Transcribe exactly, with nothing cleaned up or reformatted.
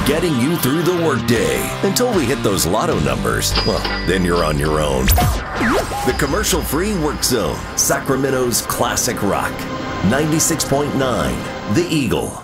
getting you through the workday until we hit those lotto numbers. Well, then you're on your own. The commercial-free Work Zone, Sacramento's classic rock. ninety-six point nine, The Eagle.